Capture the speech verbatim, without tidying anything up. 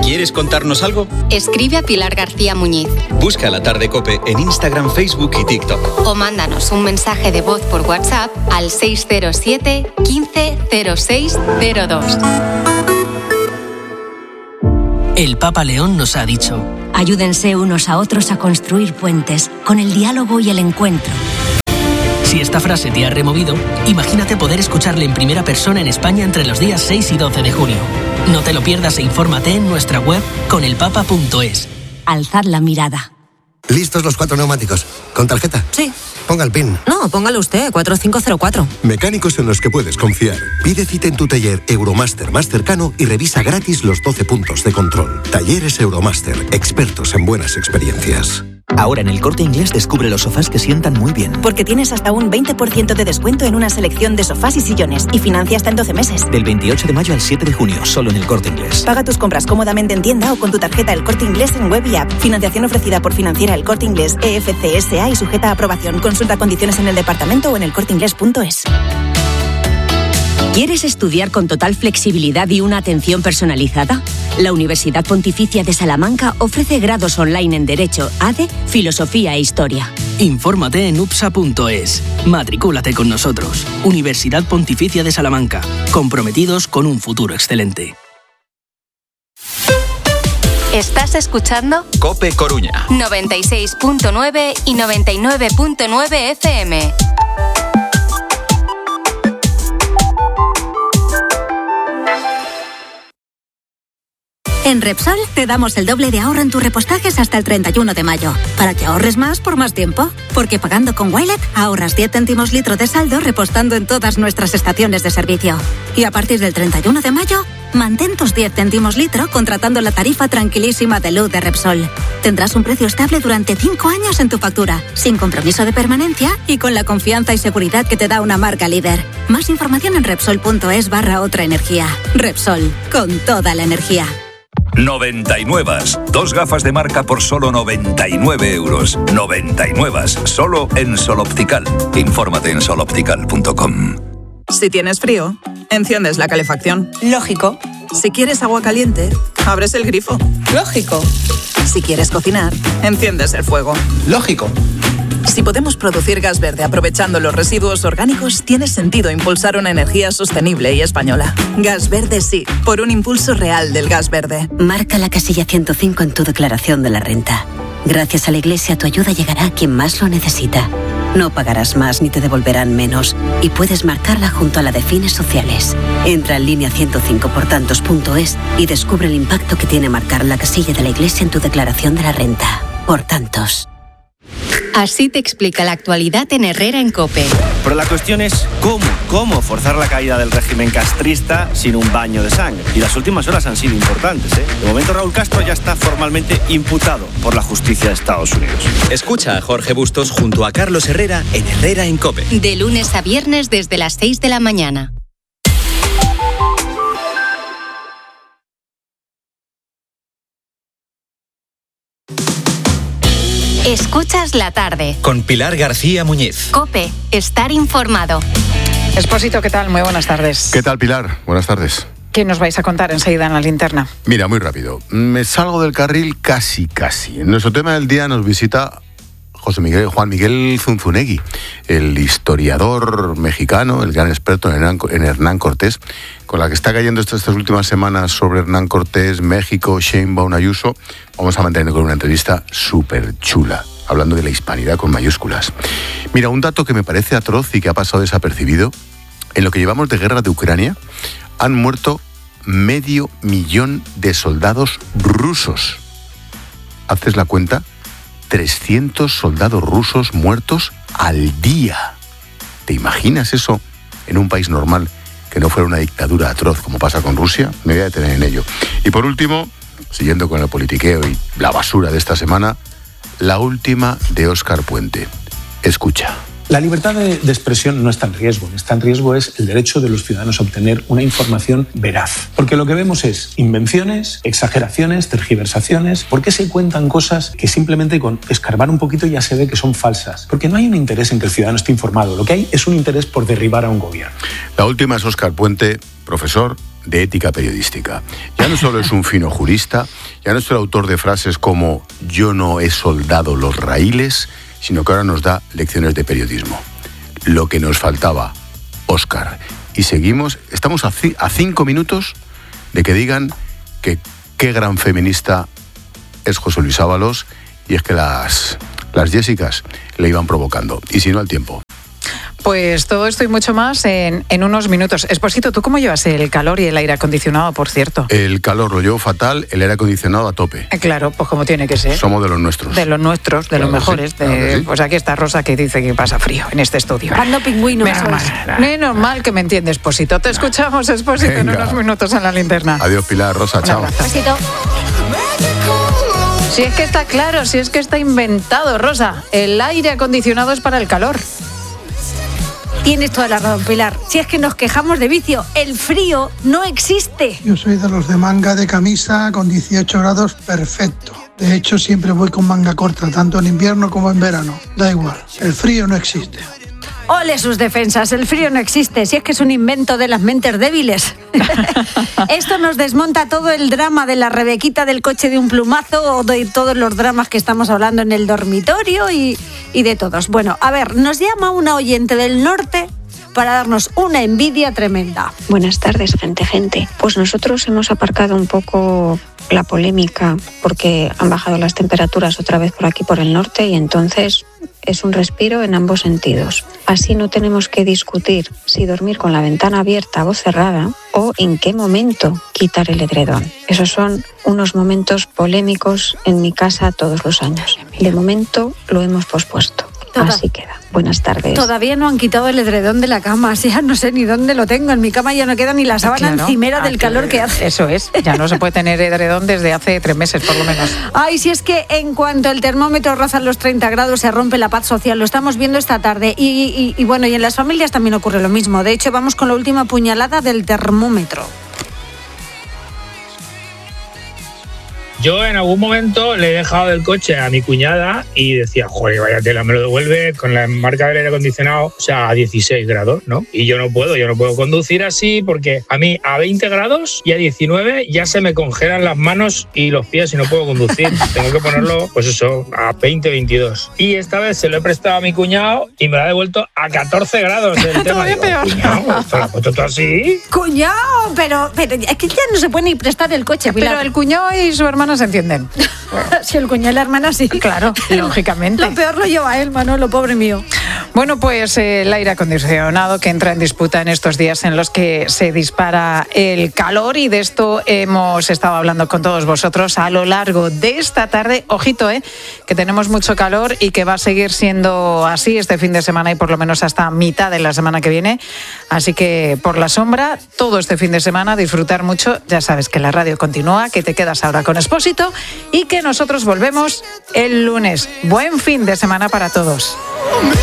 ¿Quieres contarnos algo? Escribe a Pilar García Muñiz. Busca La Tarde COPE en Instagram, Facebook y TikTok. O mándanos un mensaje de voz por WhatsApp al seis cero siete, quince, cero seis cero dos. El Papa León nos ha dicho: ayúdense unos a otros a construir puentes con el diálogo y el encuentro. Si esta frase te ha removido, imagínate poder escucharle en primera persona en España entre los días seis y doce de junio. No te lo pierdas e infórmate en nuestra web conelpapa punto es. Alzad la mirada. ¿Listos los cuatro neumáticos? ¿Con tarjeta? Sí. Ponga el PIN. No, póngalo usted, cuatro cinco cero cuatro. Mecánicos en los que puedes confiar. Pide cita en tu taller Euromaster más cercano y revisa gratis los doce puntos de control. Talleres Euromaster, expertos en buenas experiencias. Ahora en El Corte Inglés descubre los sofás que sientan muy bien. Porque tienes hasta un veinte por ciento de descuento en una selección de sofás y sillones y financia hasta en doce meses. Del veintiocho de mayo al siete de junio, solo en El Corte Inglés. Paga tus compras cómodamente en tienda o con tu tarjeta El Corte Inglés en web y app. Financiación ofrecida por Financiera El Corte Inglés E F C S A y sujeta a aprobación. Consulta condiciones en el departamento o en elcorteinglés punto es. ¿Quieres estudiar con total flexibilidad y una atención personalizada? La Universidad Pontificia de Salamanca ofrece grados online en Derecho, A D E, Filosofía e Historia. Infórmate en upsa punto es. Matricúlate con nosotros. Universidad Pontificia de Salamanca. Comprometidos con un futuro excelente. ¿Estás escuchando? COPE Coruña. noventa y seis punto nueve y noventa y nueve punto nueve F M. En Repsol te damos el doble de ahorro en tus repostajes hasta el treinta y uno de mayo, para que ahorres más por más tiempo. Porque pagando con Wilet ahorras diez céntimos litro de saldo repostando en todas nuestras estaciones de servicio. Y a partir del treinta y uno de mayo, mantén tus diez céntimos litro contratando la tarifa tranquilísima de luz de Repsol. Tendrás un precio estable durante cinco años en tu factura, sin compromiso de permanencia y con la confianza y seguridad que te da una marca líder. Más información en Repsol punto es barra otra energía. Repsol, con toda la energía. noventa y nueve. Dos gafas de marca por solo noventa y nueve euros. noventa y nueve. Solo en Sol Optical. Infórmate en sol optical punto com. Si tienes frío, enciendes la calefacción. Lógico. Si quieres agua caliente, abres el grifo. Lógico. Si quieres cocinar, enciendes el fuego. Lógico. Si podemos producir gas verde aprovechando los residuos orgánicos, tiene sentido impulsar una energía sostenible y española. Gas verde sí, por un impulso real del gas verde. Marca la casilla ciento cinco en tu declaración de la renta. Gracias a la Iglesia, tu ayuda llegará a quien más lo necesita. No pagarás más ni te devolverán menos. Y puedes marcarla junto a la de fines sociales. Entra en línea ciento cinco por tantos punto es y descubre el impacto que tiene marcar la casilla de la Iglesia en tu declaración de la renta. Por tantos. Así te explica la actualidad en Herrera en COPE. Pero la cuestión es cómo, cómo forzar la caída del régimen castrista sin un baño de sangre. Y las últimas horas han sido importantes, ¿eh? De momento Raúl Castro ya está formalmente imputado por la justicia de Estados Unidos. Escucha a Jorge Bustos junto a Carlos Herrera en Herrera en COPE. De lunes a viernes desde las seis de la mañana. Escuchas la tarde. Con Pilar García Muñiz. COPE, estar informado. Expósito, ¿qué tal? Muy buenas tardes. ¿Qué tal, Pilar? Buenas tardes. ¿Qué nos vais a contar enseguida en la linterna? Mira, muy rápido. Me salgo del carril casi, casi. En nuestro tema del día nos visita José Miguel, Juan Miguel Zunzunegui, el historiador mexicano, el gran experto en Hernán, en Hernán Cortés, con la que está cayendo estas, estas últimas semanas sobre Hernán Cortés, México, Sheinbaum, Ayuso. Vamos a mantener con una entrevista súper chula, hablando de la hispanidad con mayúsculas. Mira, un dato que me parece atroz y que ha pasado desapercibido. En lo que llevamos de guerra de Ucrania, han muerto medio millón de soldados rusos. ¿Haces la cuenta? trescientos soldados rusos muertos al día. ¿Te imaginas eso en un país normal que no fuera una dictadura atroz como pasa con Rusia? Me voy a detener en ello. Y por último, siguiendo con el politiqueo y la basura de esta semana, la última de Óscar Puente. Escucha. La libertad de, de expresión no está en riesgo. Está en riesgo es el derecho de los ciudadanos a obtener una información veraz. Porque lo que vemos es invenciones, exageraciones, tergiversaciones. ¿Por qué se cuentan cosas que simplemente con escarbar un poquito ya se ve que son falsas? Porque no hay un interés en que el ciudadano esté informado. Lo que hay es un interés por derribar a un gobierno. La última es Óscar Puente, profesor de ética periodística. Ya no solo es un fino jurista, ya no es el autor de frases como yo no he soldado los raíles, sino que ahora nos da lecciones de periodismo. Lo que nos faltaba, Óscar. Y seguimos, estamos a, ci- a cinco minutos de que digan que qué gran feminista es José Luis Ábalos, y es que las, las Jessicas le iban provocando. Y si no, al tiempo. Pues todo esto y mucho más en, en unos minutos. Expósito, ¿tú cómo llevas el calor y el aire acondicionado, por cierto? El calor lo llevo fatal, el aire acondicionado a tope. Eh, claro, pues como tiene que ser. Somos de los nuestros. De los nuestros, de Claro los que mejores. sí, claro de- que sí. Pues aquí está Rosa que dice que pasa frío en este estudio. Dando pingüinos. Menos mal, menos mal que me entiende, Expósito. Te escuchamos, Expósito, en Venga. unos minutos en la linterna. Adiós, Pilar, Rosa, chao. Besito. Si es que está claro, si es que está inventado, Rosa. El aire acondicionado es para el calor. Tienes toda la razón, Pilar. Si es que nos quejamos de vicio, el frío no existe. Yo soy de los de manga de camisa con dieciocho grados, perfecto. De hecho, siempre voy con manga corta, tanto en invierno como en verano. Da igual, el frío no existe. Ole sus defensas, el frío no existe, si es que es un invento de las mentes débiles. Esto nos desmonta todo el drama de la Rebequita del coche de un plumazo o de todos los dramas que estamos hablando en el dormitorio y, y de todos. Bueno, a ver, nos llama una oyente del norte para darnos una envidia tremenda. Buenas tardes, gente, gente. Pues nosotros hemos aparcado un poco la polémica porque han bajado las temperaturas otra vez por aquí, por el norte, y entonces es un respiro en ambos sentidos. Así no tenemos que discutir si dormir con la ventana abierta o cerrada o en qué momento quitar el edredón. Esos son unos momentos polémicos en mi casa todos los años. De momento lo hemos pospuesto. Toda- Así queda. Buenas tardes. Todavía no han quitado el edredón de la cama, o sea, no sé ni dónde lo tengo. En mi cama ya no queda ni la sábana Claro. encimera Ah, del calor que hace. Eso es, ya no se puede tener edredón desde hace tres meses, por lo menos. Ay, si es que en cuanto el termómetro roza los treinta grados se rompe la paz social, lo estamos viendo esta tarde. Y, y- y bueno, y en las familias también ocurre lo mismo. De hecho, vamos con la última puñalada del termómetro. Yo en algún momento le he dejado del coche a mi cuñada y decía, joder, vaya tela, me lo devuelve con la marca del aire acondicionado, o sea, a dieciséis grados, ¿no? Y yo no puedo, yo no puedo conducir así porque a mí a veinte grados y a diecinueve ya se me congelan las manos y los pies y no puedo conducir. Tengo que ponerlo, pues eso, a veinte, veintidós. Y esta vez se lo he prestado a mi cuñado y me lo ha devuelto a catorce grados el tema. Todavía Digo, peor. cuñado, ¿esto lo has puesto tú así? Cuñado, pero, pero es que ya no se puede ni prestar el coche, Pilar. Pero el cuñado y su hermano se entienden. Si el cuñado y la hermana sí. Claro, lógicamente. Lo peor lo lleva él, Manolo, pobre mío. Bueno, pues eh, el aire acondicionado que entra en disputa en estos días en los que se dispara el calor, y de esto hemos estado hablando con todos vosotros a lo largo de esta tarde. Ojito, eh, que tenemos mucho calor y que va a seguir siendo así este fin de semana y por lo menos hasta mitad de la semana que viene. Así que por la sombra, todo este fin de semana, disfrutar mucho. Ya sabes que la radio continúa, que te quedas ahora con Expósito y que nosotros volvemos el lunes. Buen fin de semana para todos.